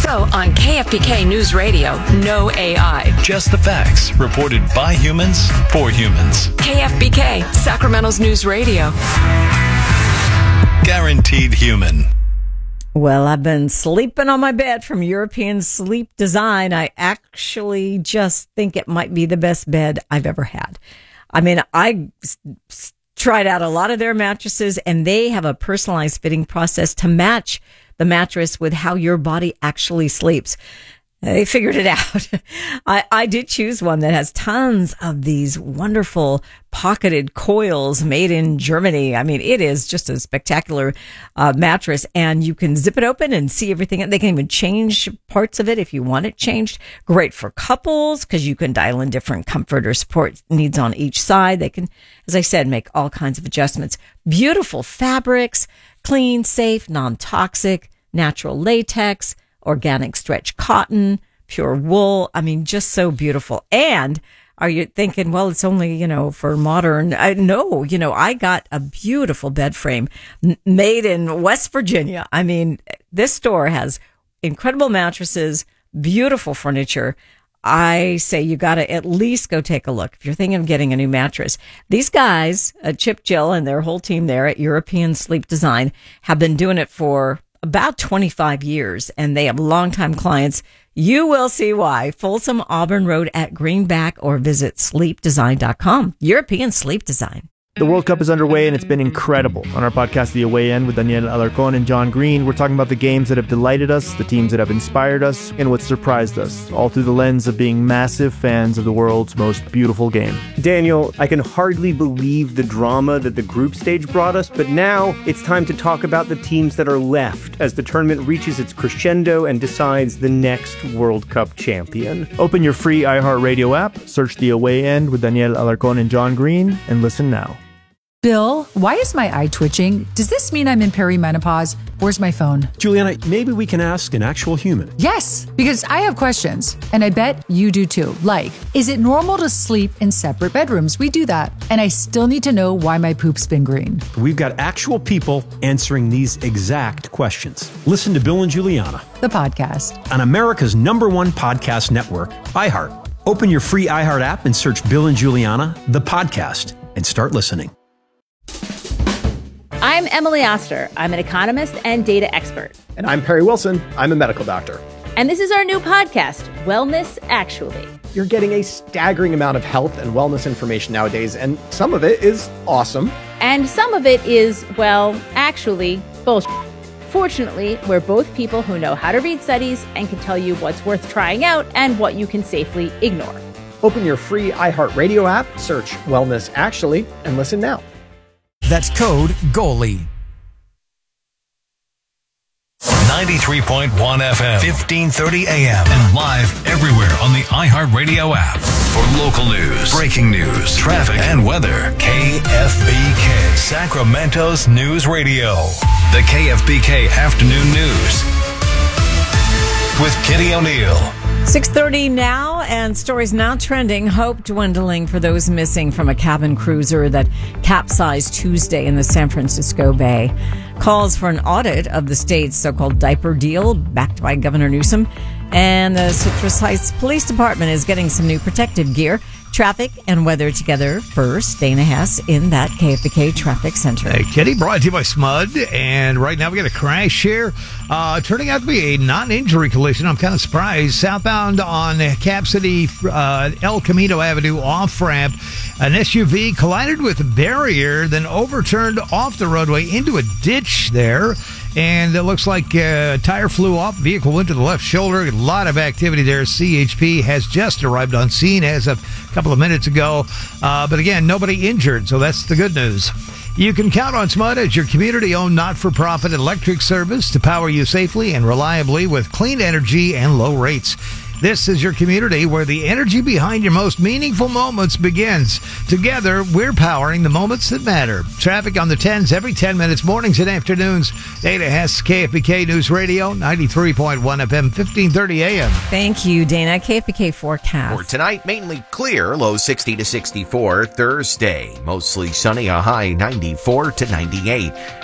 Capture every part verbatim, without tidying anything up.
So on K F B K News Radio, no A I. Just the facts reported by humans for humans. K F B K, Sacramento's News Radio. Guaranteed human. Well, I've been sleeping on my bed from European Sleep Design. I actually just think it might be the best bed I've ever had. I mean, I tried out a lot of their mattresses, and they have a personalized fitting process to match the mattress with how your body actually sleeps. They figured it out. I, I did choose one that has tons of these wonderful pocketed coils made in Germany. I mean, it is just a spectacular uh, mattress, and you can zip it open and see everything. They can even change parts of it if you want it changed. Great for couples because you can dial in different comfort or support needs on each side. They can, as I said, make all kinds of adjustments. Beautiful fabrics, clean, safe, non-toxic, natural latex, organic stretch cotton, pure wool. I mean, just so beautiful. And are you thinking, well, it's only, you know, for modern? I, no, you know, I got a beautiful bed frame n- made in West Virginia. I mean, this store has incredible mattresses, beautiful furniture. I say you got to at least go take a look if you're thinking of getting a new mattress. These guys, uh, Chip Jill and their whole team there at European Sleep Design, have been doing it for about twenty-five years, and they have longtime clients. You will see why. Folsom Auburn Road at Greenback, or visit sleep design dot com. European Sleep Design. The World Cup is underway, and it's been incredible. On our podcast, The Away End, with Daniel Alarcón and John Green, we're talking about the games that have delighted us, the teams that have inspired us, and what surprised us, all through the lens of being massive fans of the world's most beautiful game. Daniel, I can hardly believe the drama that the group stage brought us, but now it's time to talk about the teams that are left as the tournament reaches its crescendo and decides the next World Cup champion. Open your free iHeartRadio app, search The Away End with Daniel Alarcón and John Green, and listen now. Bill, why is my eye twitching? Does this mean I'm in perimenopause? Where's my phone? Juliana, maybe we can ask an actual human. Yes, because I have questions, and I bet you do too. Like, is it normal to sleep in separate bedrooms? We do that. And I still need to know why my poop's been green. We've got actual people answering these exact questions. Listen to Bill and Juliana, the podcast, on America's number one podcast network, iHeart. Open your free iHeart app and search Bill and Juliana, the podcast, and start listening. I'm Emily Oster. I'm an economist and data expert. And I'm Perry Wilson. I'm a medical doctor. And this is our new podcast, Wellness Actually. You're getting a staggering amount of health and wellness information nowadays, and some of it is awesome. And some of it is, well, actually, bullshit. Fortunately, we're both people who know how to read studies and can tell you what's worth trying out and what you can safely ignore. Open your free iHeartRadio app, search Wellness Actually, and listen now. That's code GOALIE. ninety-three point one F M, fifteen thirty A M, and live everywhere on the iHeartRadio app. For local news, breaking news, traffic, and weather, K F B K, Sacramento's News Radio. The K F B K Afternoon News with Kitty O'Neill. six thirty now, and stories now trending. Hope dwindling for those missing from a cabin cruiser that capsized Tuesday in the San Francisco Bay. Calls for an audit of the state's so-called diaper deal, backed by Governor Newsom. And the Citrus Heights Police Department is getting some new protective gear. Traffic and weather together first. Dana Hess in that K F B K Traffic Center. Hey, Kitty, brought to you by Smud. And right now we got a crash here. Uh, turning out to be a non-injury collision. I'm kind of surprised. Southbound on Cap City, uh, El Camino Avenue off-ramp. An S U V collided with a barrier, then overturned off the roadway into a ditch there. And it looks like a tire flew off. Vehicle went to the left shoulder. A lot of activity there. C H P has just arrived on scene as of a couple of minutes ago. Uh, but again, nobody injured, so that's the good news. You can count on Smud as your community-owned not-for-profit electric service to power you safely and reliably with clean energy and low rates. This is your community where the energy behind your most meaningful moments begins. Together, we're powering the moments that matter. Traffic on the tens every ten minutes, mornings and afternoons. Dana Hess, K F B K News Radio, ninety-three point one F M, fifteen thirty A M. Thank you, Dana. K F B K forecast. For tonight, mainly clear, low sixty to sixty-four. Thursday, mostly sunny, a high ninety-four to ninety-eight.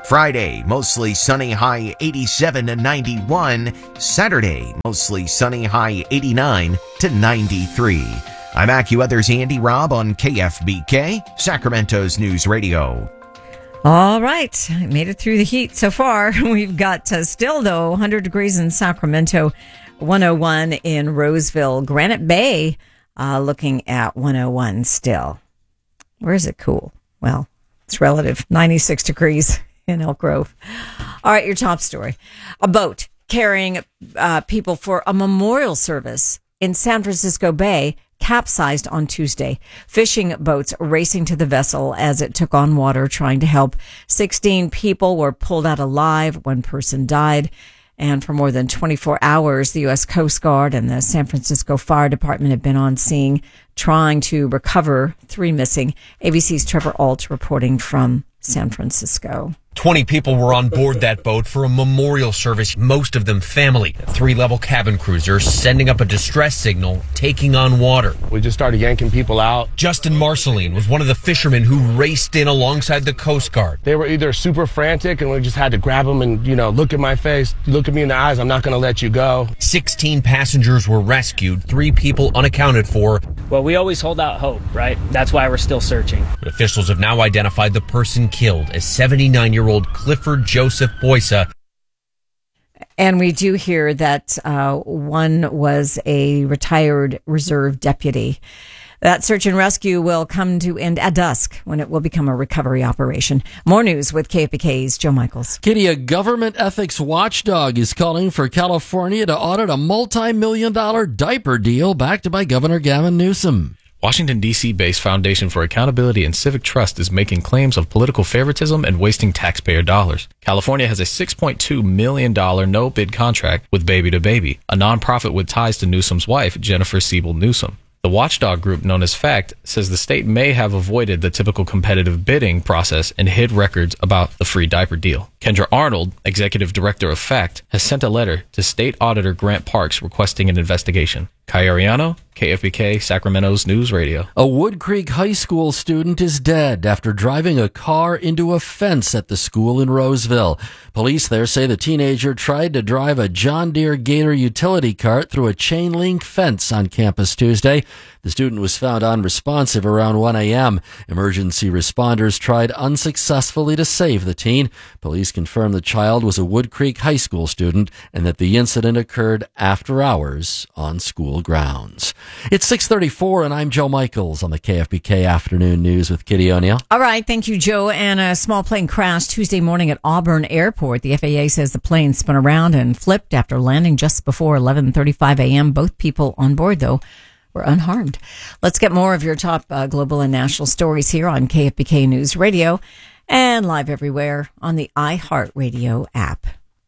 Friday, mostly sunny, high eighty-seven to ninety-one. Saturday, mostly sunny, high eighty-nine to ninety-three. I'm AccuWeather's Andy Robb on K F B K, Sacramento's News Radio. All right. Made it through the heat so far. We've got uh, still, though, one hundred degrees in Sacramento, one oh one in Roseville. Granite Bay uh, looking at one oh one still. Where is it cool? Well, it's relative. ninety-six degrees in Elk Grove. All right, your top story. A boat carrying uh, people for a memorial service in San Francisco Bay capsized on Tuesday. Fishing boats racing to the vessel as it took on water trying to help. sixteen people were pulled out alive. One person died. And for more than twenty-four hours, the U S Coast Guard and the San Francisco Fire Department have been on scene trying to recover three missing. A B C's Trevor Alt reporting from San Francisco. twenty people were on board that boat for a memorial service, most of them family. A three-level cabin cruiser sending up a distress signal, taking on water. We just started yanking people out. Justin Marceline was one of the fishermen who raced in alongside the Coast Guard. They were either super frantic and we just had to grab them and, you know, look at my face, look at me in the eyes, I'm not going to let you go. sixteen passengers were rescued, three people unaccounted for. Well, we always hold out hope, right? That's why we're still searching. But officials have now identified the person killed as seventy-nine-year-old Clifford Joseph Boysa. And we do hear that uh, one was a retired reserve deputy. That search and rescue will come to end at dusk when it will become a recovery operation. More news with K F B K's Joe Michaels. Kitty, a government ethics watchdog is calling for California to audit a multi-million dollar diaper deal backed by Governor Gavin Newsom. Washington, D C-based Foundation for Accountability and Civic Trust is making claims of political favoritism and wasting taxpayer dollars. California has a six point two million dollars no-bid contract with Baby to Baby, a nonprofit with ties to Newsom's wife, Jennifer Siebel Newsom. The watchdog group known as FACT says the state may have avoided the typical competitive bidding process and hid records about the free diaper deal. Kendra Arnold, executive director of FACT, has sent a letter to state auditor Grant Parks requesting an investigation. Kai Ariano, K F B K, Sacramento's News Radio. A Wood Creek High School student is dead after driving a car into a fence at the school in Roseville. Police there say the teenager tried to drive a John Deere Gator utility cart through a chain link fence on campus Tuesday. The student was found unresponsive around one a.m. Emergency responders tried unsuccessfully to save the teen. Police confirmed the child was a Wood Creek High School student and that the incident occurred after hours on school grounds. It's six thirty-four and I'm Joe Michaels on the K F B K Afternoon News with Kitty O'Neill. All right, thank you, Joe. And a small plane crashed Tuesday morning at Auburn Airport. The F A A says the plane spun around and flipped after landing just before eleven thirty-five a.m. Both people on board, though, were unharmed. Let's get more of your top uh, global and national stories here on K F B K News Radio and live everywhere on the iHeartRadio app.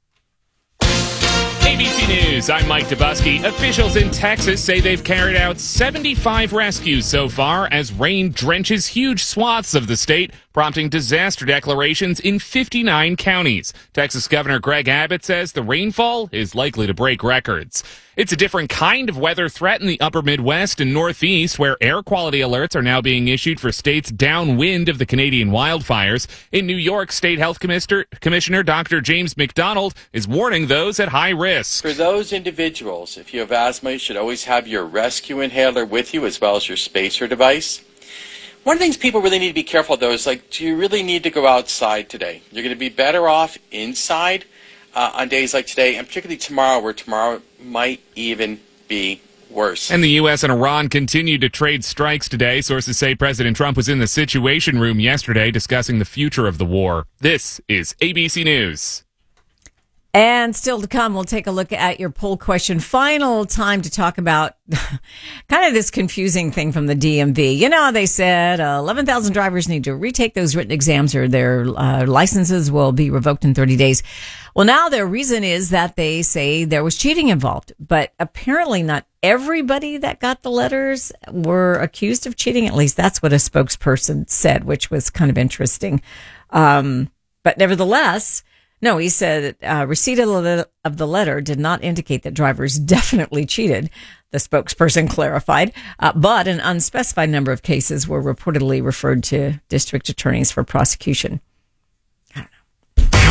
A B C News, I'm Mike Dubusky. Officials in Texas say they've carried out seventy-five rescues so far as rain drenches huge swaths of the state, prompting disaster declarations in fifty-nine counties. Texas Governor Greg Abbott says the rainfall is likely to break records. It's a different kind of weather threat in the upper Midwest and Northeast, where air quality alerts are now being issued for states downwind of the Canadian wildfires. In New York, State Health Commissioner, Commissioner Doctor James McDonald is warning those at high risk. For those individuals, if you have asthma, you should always have your rescue inhaler with you as well as your spacer device. One of the things people really need to be careful, though, is like, do you really need to go outside today? You're going to be better off inside uh, on days like today, and particularly tomorrow, where tomorrow might even be worse. And the U S and Iran continued to trade strikes today. Sources say President Trump was in the Situation Room yesterday discussing the future of the war. This is A B C News. And still to come, we'll take a look at your poll question. Final time to talk about kind of this confusing thing from the D M V. You know, they said uh, eleven thousand drivers need to retake those written exams or their uh, licenses will be revoked in thirty days. Well, now their reason is that they say there was cheating involved. But apparently not everybody that got the letters were accused of cheating. At least that's what a spokesperson said, which was kind of interesting. Um, but nevertheless... No, he said uh, receipt of the, of the letter did not indicate that drivers definitely cheated, the spokesperson clarified, uh, but an unspecified number of cases were reportedly referred to district attorneys for prosecution. I don't know.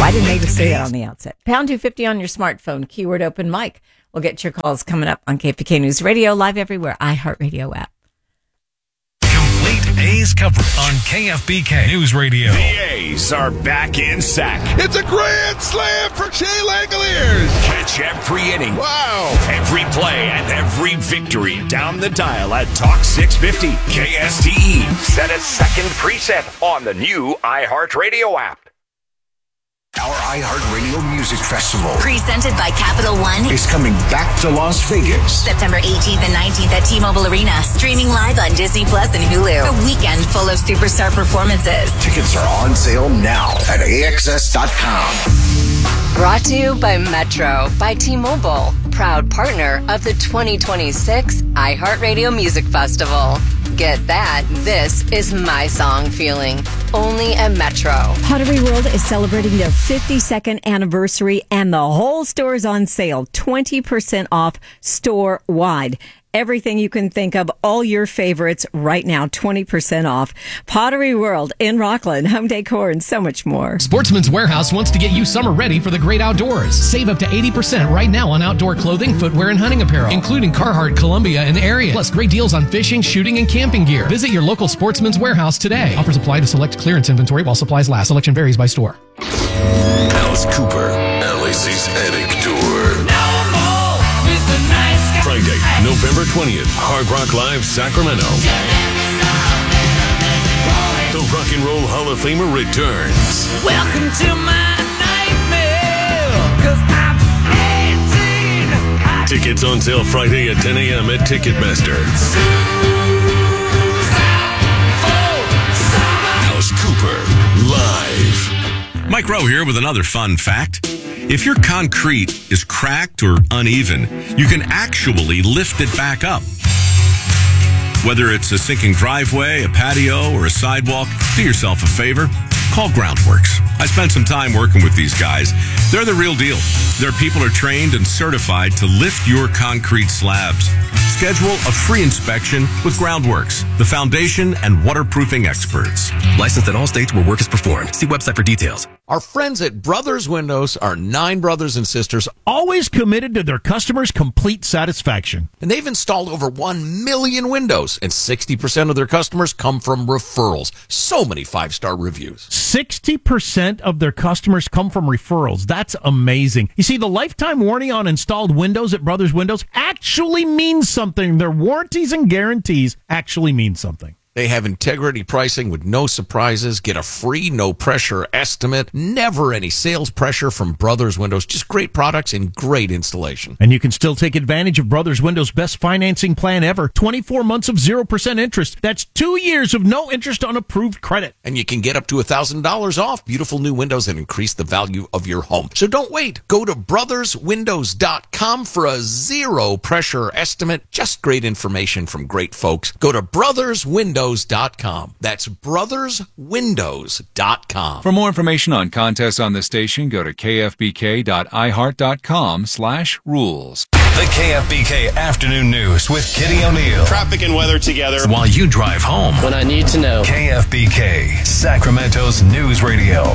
Why didn't they just say that on the outset? Pound two fifty on your smartphone, keyword open mic. We'll get your calls coming up on K F B K News Radio, live everywhere, iHeartRadio app. Complete A's coverage on K F B K News Radio. The A's are back in sack. It's a grand slam for Shea Langoliers. Catch every inning. Wow. Every play and every victory down the dial at Talk six fifty K S T E. Set a second preset on the new iHeartRadio app. Our iHeartRadio Music Festival, presented by Capital One, is coming back to Las Vegas. September eighteenth and nineteenth at T-Mobile Arena. Streaming live on Disney Plus and Hulu. A weekend full of superstar performances. Tickets are on sale now at A X S dot com. Brought to you by Metro by T-Mobile, proud partner of the twenty twenty-six iHeartRadio Music Festival. Get that. This is my song feeling. Only at Metro. Pottery World is celebrating their fifty-second anniversary, and the whole store is on sale. twenty percent off store-wide. Everything you can think of, all your favorites right now, twenty percent off. Pottery World in Rockland, home decor, and so much more. Sportsman's Warehouse wants to get you summer ready for the great outdoors. Save up to eighty percent right now on outdoor clothing, footwear, and hunting apparel, including Carhartt, Columbia, and Ariat. Plus great deals on fishing, shooting, and camping gear. Visit your local Sportsman's Warehouse today. Offers apply to select clearance inventory while supplies last. Selection varies by store. Alice Cooper, Alice's Attic Tour. Friday, November twentieth, Hard Rock Live, Sacramento. The Rock and Roll Hall of Famer returns. Welcome to my nightmare, 'cause I'm eighteen. Tickets on sale Friday at ten a.m. at Ticketmaster. Alice Cooper, live. Mike Rowe here with another fun fact. If your concrete is cracked or uneven, you can actually lift it back up. Whether it's a sinking driveway, a patio, or a sidewalk, do yourself a favor. Call Groundworks. I spent some time working with these guys. They're the real deal. Their people are trained and certified to lift your concrete slabs. Schedule a free inspection with Groundworks, the foundation and waterproofing experts. Licensed in all states where work is performed. See website for details. Our friends at Brothers Windows are nine brothers and sisters, always committed to their customers' complete satisfaction. And they've installed over one million windows, and sixty percent of their customers come from referrals. So many five-star reviews. sixty percent of their customers come from referrals. That's amazing. You see, the lifetime warranty on installed windows at Brothers Windows actually means something. Their warranties and guarantees actually mean something. They have integrity pricing with no surprises. Get a free, no-pressure estimate. Never any sales pressure from Brothers Windows. Just great products and great installation. And you can still take advantage of Brothers Windows' best financing plan ever. twenty-four months of zero percent interest. That's two years of no interest on approved credit. And you can get up to one thousand dollars off beautiful new windows and increase the value of your home. So don't wait. Go to brothers windows dot com for a zero-pressure estimate. Just great information from great folks. Go to brothers windows dot com. That's brothers windows dot com. For more information on contests on the station, go to k f b k dot i heart dot com slash rules. The K F B K Afternoon News with Kitty O'Neill. Traffic and weather together while you drive home. When I need to know. K F B K, Sacramento's News Radio.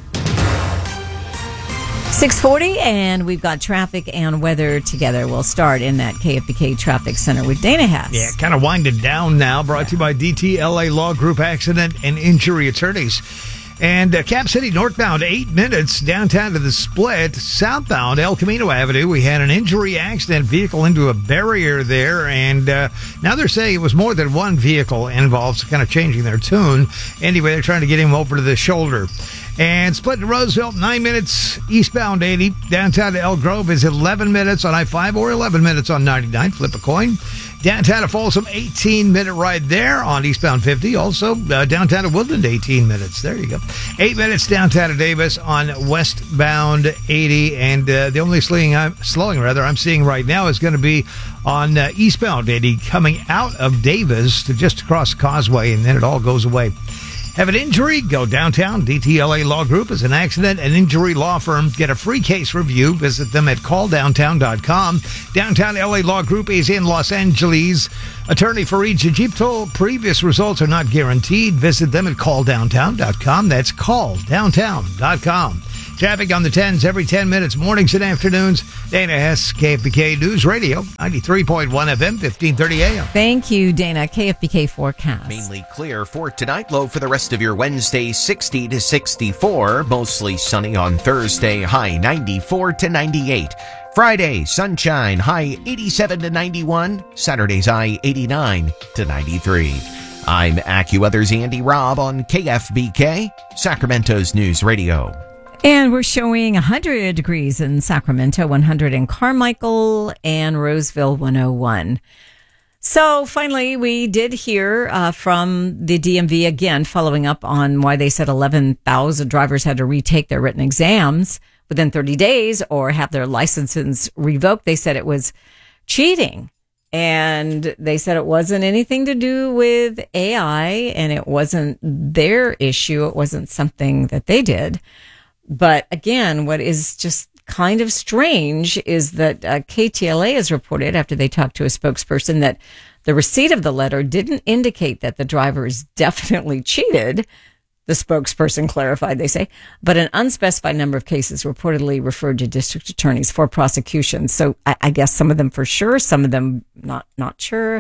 six forty, and we've got traffic and weather together. We'll start in that K F B K Traffic Center with Dana Hess. Yeah, kind of winding down now. Brought yeah. to you by D T L A Law Group Accident and Injury Attorneys. And uh, Cap City northbound, eight minutes downtown to the split. Southbound, El Camino Avenue, we had an injury accident, vehicle into a barrier there. And uh, now they're saying it was more than one vehicle involved, so kind of changing their tune. Anyway, they're trying to get him over to the shoulder. And split to Roosevelt, nine minutes eastbound eighty. Downtown to Elk Grove is eleven minutes on I five or eleven minutes on ninety-nine. Flip a coin. Downtown to Folsom, eighteen-minute ride there on eastbound fifty. Also, uh, downtown to Woodland, eighteen minutes. There you go. Eight minutes downtown to Davis on westbound eighty. And uh, the only slowing I'm, slowing rather I'm seeing right now is going to be on uh, eastbound eighty, coming out of Davis to just across Causeway, and then it all goes away. Have an injury? Go downtown. D T L A Law Group is an accident and injury law firm. Get a free case review. Visit them at call downtown dot com. Downtown L A Law Group is in Los Angeles. Attorney Fareed Jajib told previous results are not guaranteed. Visit them at call downtown dot com. That's call downtown dot com. Traffic on the tens every ten minutes, mornings and afternoons. Dana Hess, K F B K News Radio, ninety-three point one F M, fifteen thirty A M. Thank you, Dana. K F B K forecast. Mainly clear for tonight. Low for the rest of your Wednesday, sixty to sixty-four. Mostly sunny on Thursday, high ninety-four to ninety-eight. Friday, sunshine, high eighty-seven to ninety-one. Saturday's high eighty-nine to ninety-three. I'm AccuWeather's Andy Robb on K F B K, Sacramento's News Radio. And we're showing one hundred degrees in Sacramento, one hundred in Carmichael, and Roseville, one oh one. So finally, we did hear uh, from the D M V again, following up on why they said eleven thousand drivers had to retake their written exams within thirty days or have their licenses revoked. They said it was cheating. And they said it wasn't anything to do with A I and it wasn't their issue. It wasn't something that they did. But again, what is just kind of strange is that uh, K T L A has reported after they talked to a spokesperson that the receipt of the letter didn't indicate that the drivers definitely cheated. The spokesperson clarified, they say, but an unspecified number of cases reportedly referred to district attorneys for prosecution. So I, I guess some of them for sure, some of them not, not sure.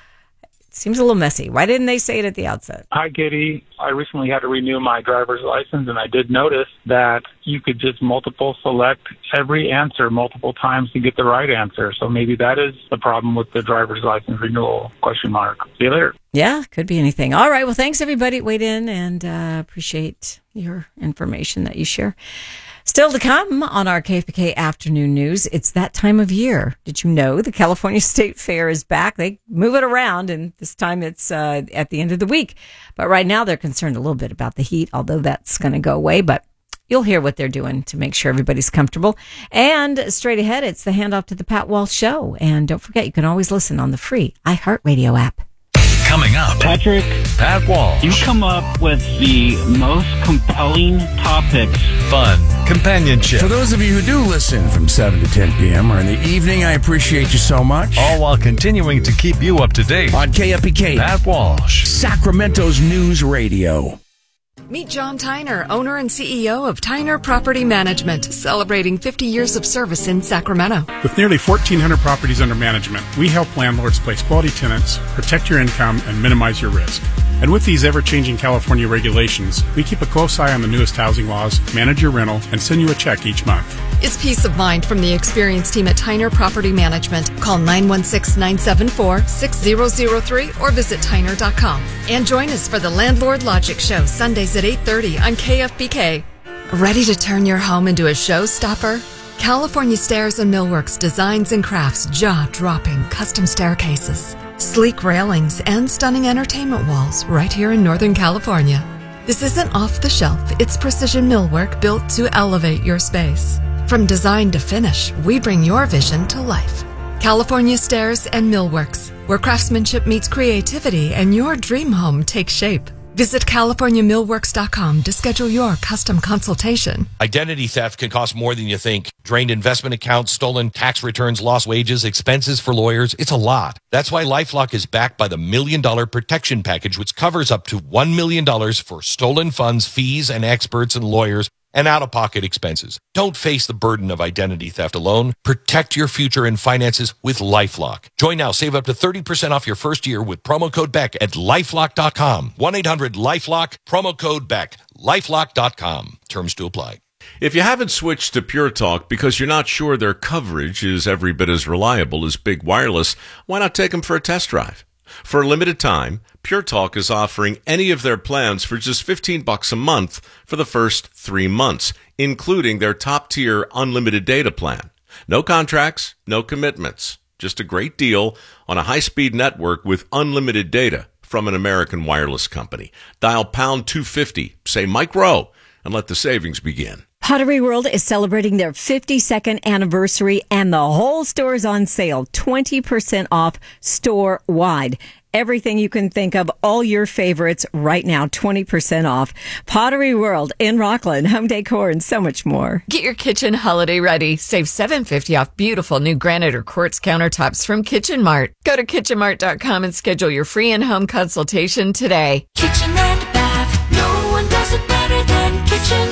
Seems a little messy. Why didn't they say it at the outset? Hi, Giddy. I recently had to renew my driver's license, and I did notice that you could just multiple select every answer multiple times to get the right answer. So maybe that is the problem with the driver's license renewal, question mark. See you later. Yeah, could be anything. All right. Well, thanks, everybody. Weighed in and uh, appreciate your information that you share. Still to come on our K F B K Afternoon News, it's that time of year. Did you know the California State Fair is back? They move it around, and this time it's uh, at the end of the week. But right now they're concerned a little bit about the heat, although that's going to go away. But you'll hear what they're doing to make sure everybody's comfortable. And straight ahead, it's the Handoff to the Pat Walsh Show. And don't forget, you can always listen on the free iHeartRadio app. Coming up, Patrick, Pat Walsh. You come up with the most compelling topics. Fun, companionship. For those of you who do listen from seven to ten p.m. or in the evening, I appreciate you so much. All while continuing to keep you up to date. On K F B K, Pat Walsh, Sacramento's News Radio. Meet John Tyner, owner and C E O of Tyner Property Management, celebrating fifty years of service in Sacramento. With nearly fourteen hundred properties under management, we help landlords place quality tenants, protect your income, and minimize your risk. And with these ever-changing California regulations, we keep a close eye on the newest housing laws, manage your rental, and send you a check each month. It's peace of mind from the experienced team at Tyner Property Management. Call nine one six, nine seven four, six zero zero three or visit tyner dot com. And join us for the Landlord Logic Show, Sundays at eight thirty on K F B K. Ready to turn your home into a showstopper? California Stairs and Millworks designs and crafts jaw-dropping custom staircases, sleek railings, and stunning entertainment walls right here in Northern California. This isn't off the shelf. It's precision millwork built to elevate your space. From design to finish, we bring your vision to life. California Stairs and Millworks, where craftsmanship meets creativity and your dream home takes shape. Visit california millworks dot com to schedule your custom consultation. Identity theft can cost more than you think. Drained investment accounts, stolen tax returns, lost wages, expenses for lawyers. It's a lot. That's why LifeLock is backed by the Million Dollar Protection Package, which covers up to one million dollars for stolen funds, fees, and experts and lawyers, and out-of-pocket expenses. Don't face the burden of identity theft alone. Protect your future and finances with LifeLock. Join now. Save up to thirty percent off your first year with promo code Beck at lifelock dot com. one eight hundred lifelock, promo code Beck, lifelock dot com. Terms to apply. If you haven't switched to Pure Talk because you're not sure their coverage is every bit as reliable as Big Wireless, why not take them for a test drive? For a limited time, Pure Talk is offering any of their plans for just fifteen bucks a month for the first three months, including their top-tier unlimited data plan. No contracts, no commitments, just a great deal on a high-speed network with unlimited data from an American wireless company. Dial pound two fifty, say Mike Rowe, and let the savings begin. Pottery World is celebrating their fifty-second anniversary, and the whole store is on sale, twenty percent off store-wide. Everything you can think of, all your favorites right now, twenty percent off. Pottery World in Rockland, home decor, and so much more. Get your kitchen holiday ready. Save seven dollars and fifty cents off beautiful new granite or quartz countertops from Kitchen Mart. Go to kitchen mart dot com and schedule your free in-home consultation today. Kitchen and bath, no one does it better than Kitchen Mart.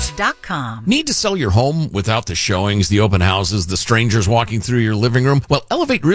realty dot com. Need to sell your home without the showings, the open houses, the strangers walking through your living room? Well, Elevate Realty